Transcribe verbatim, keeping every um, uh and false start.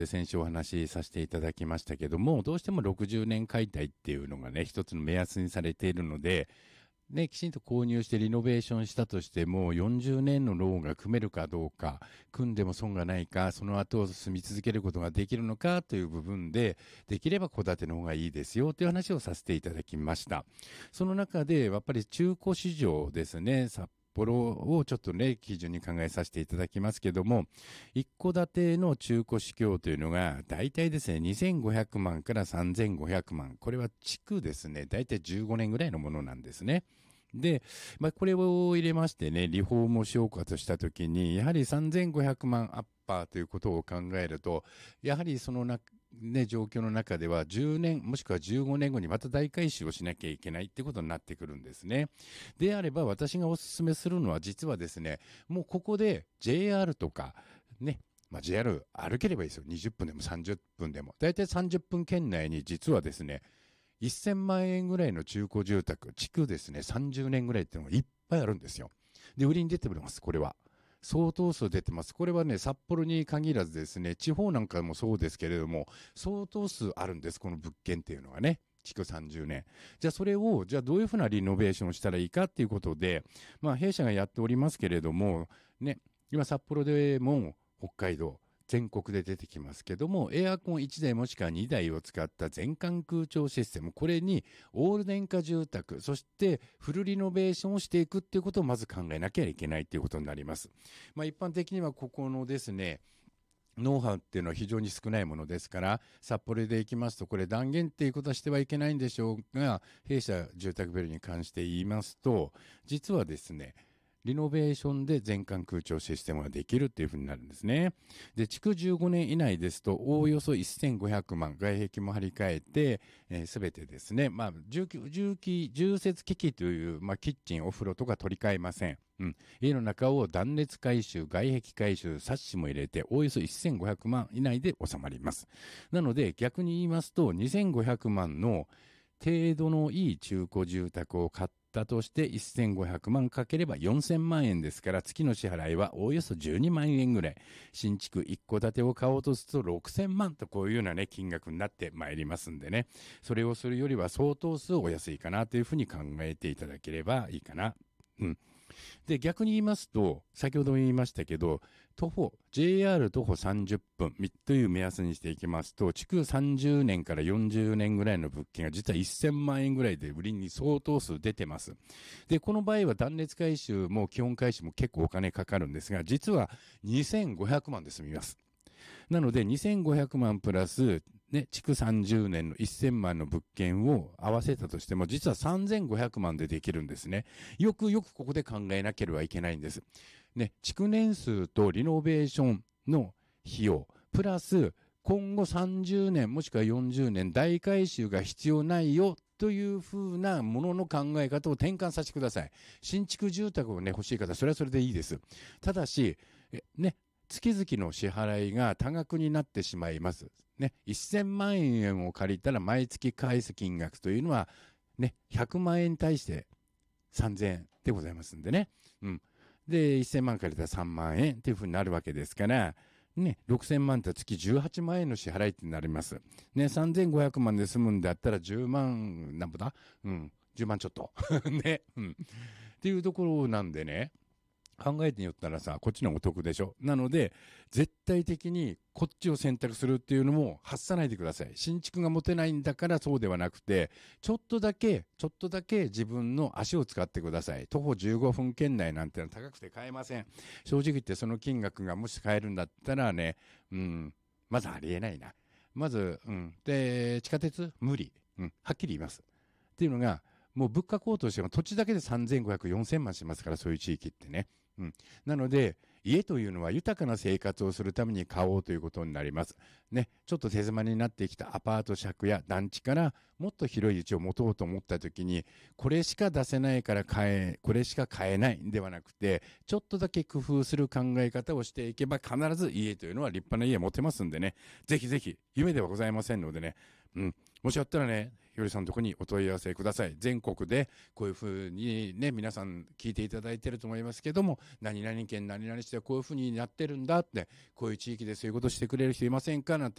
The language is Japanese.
先週お話しさせていただきましたけども、どうしてもろくじゅうねん解体っていうのがね、一つの目安にされているので、ね、きちんと購入してリノベーションしたとしても、よんじゅうねんのローンが組めるかどうか、組んでも損がないか、その後を住み続けることができるのかという部分で、できれば戸建ての方がいいですよという話をさせていただきました。その中で、やっぱり中古市場ですね、札幌をちょっとね、基準に考えさせていただきますけども、一戸建ての中古市況というのが、だいたいですね、にせんごひゃくまんからさんぜんごひゃくまん。これは地区ですね、だいたいじゅうごねんぐらいのものなんですね。で、まあ、これを入れましてね、リフォームをしようかとしたときに、やはりさんぜんごひゃくまんアッパーということを考えると、やはりそのな、ね、状況の中ではじゅうねんもしくはじゅうごねんごにまた大改修をしなきゃいけないってことになってくるんですね。であれば私がお勧めするのは実はですね、もうここで ジェイアール とか、ね、まあ、ジェイアール 歩ければいいですよ。にじゅっぷんでもさんじゅっぷんでも。だいたいさんじゅっぷん圏内に実はですね、せんまんえんぐらいの中古住宅、築ですね、さんじゅうねんぐらいっていうのがいっぱいあるんですよ。で、売りに出てます、これは。相当数出てます。これはね、札幌に限らずですね、地方なんかもそうですけれども、相当数あるんです、この物件っていうのがね。築さんじゅうねん。じゃあそれを、じゃあどういうふうなリノベーションをしたらいいかっていうことで、まあ弊社がやっておりますけれども、ね、今札幌でも北海道、全国で出てきますけども、エアコンいちだいもしくはにだいを使った全館空調システム、これにオール電化住宅、そしてフルリノベーションをしていくっていうことをまず考えなきゃいけないっていうことになります。まあ一般的にはここのですね、ノウハウっていうのは非常に少ないものですから、札幌で行きますと、これ断言っていうことはしてはいけないんでしょうが、弊社住宅ビルに関して言いますと、実はですね、リノベーションで全館空調システムができるっていうふうになるんですね。で、築じゅうごねん以内ですと、おおよそせんごひゃくまん、外壁も張り替えて、す、え、べ、てですね、まあ、重機、重機、重設機器という、まあ、キッチン、お風呂とか取り替えません。うん。家の中を断熱改修、外壁改修、サッシも入れて、おおよそせんごひゃくまん以内で収まります。なので、逆に言いますと、にせんごひゃくまんの程度のいい中古住宅を買って、だとしてせんごひゃくまんかければよんせんまんえんですから、月の支払いはおおよそじゅうにまんえんぐらい。新築一戸建てを買おうとするとろくせんまんとこういうようなね、金額になってまいりますんでね。それをするよりは相当数お安いかなというふうに考えていただければいいかな。うん。で、逆に言いますと、先ほども言いましたけど、徒歩、ジェイアール 徒歩さんじゅっぷんという目安にしていきますと、築さんじゅうねんからよんじゅうねんぐらいの物件が実はせんまんえんぐらいで売りに相当数出てます。で、この場合は断熱改修も基本改修も結構お金かかるんですが、実はにせんごひゃくまんで済みます。なのでにせんごひゃくまんプラス、ね、築さんじゅうねんのせんまんの物件を合わせたとしても、実はさんぜんごひゃくまんでできるんですね。よくよくここで考えなければいけないんです。ね、築年数とリノベーションの費用、プラス今後さんじゅうねんもしくはよんじゅうねん大改修が必要ないよというふうなものの考え方を転換させてください。新築住宅をね、欲しい方、それはそれでいいです。ただし、えね、月々の支払いが多額になってしまいます。ね。せんまんえんを借りたら毎月返す金額というのは、ね、ひゃくまんえんに対してさんぜんえんでございますんでね。うん。で、せんまん借りたらさんまんえんっていうふうになるわけですから、ね、ろくせんまんって月じゅうはちまんえんの支払いってなります。ね、さんぜんごひゃくまんで済むんだったらじゅうまん、なんぼだうん。じゅうまんちょっと。ね。うん。っていうところなんでね。考えてみよったらさ、こっちのお得でしょ。なので、絶対的にこっちを選択するっていうのも発さないでください。新築が持てないんだからそうではなくて、ちょっとだけ、ちょっとだけ自分の足を使ってください。徒歩じゅうごふん圏内なんてのは高くて買えません。正直言ってその金額がもし買えるんだったらね、うん、まずありえないな。まず、うん。で、地下鉄無理。うん、はっきり言います。っていうのが、もう物価高騰しても土地だけでさんぜんごひゃく、よんせんまんしますから、そういう地域ってね。うん。なので、家というのは豊かな生活をするために買おうということになります。ね。ちょっと手狭になってきたアパート借や団地からもっと広い家を持とうと思ったときに、これしか出せないから買え、これしか買えないんではなくて、ちょっとだけ工夫する考え方をしていけば必ず家というのは立派な家持てますんでね。ぜひぜひ、夢ではございませんのでね。うん。もしあったらね、ひよりさんのとこにお問い合わせください。全国でこういうふうにね、皆さん聞いていただいてると思いますけども、何々県何々市でこういうふうになってるんだって、こういう地域でそういうことしてくれる人いませんかなんて